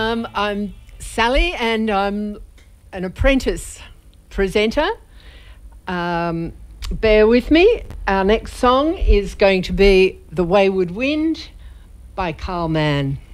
I'm Sally and I'm an apprentice presenter. Bear with me. Our next song is going to be The Wayward Wind by Carl Mann.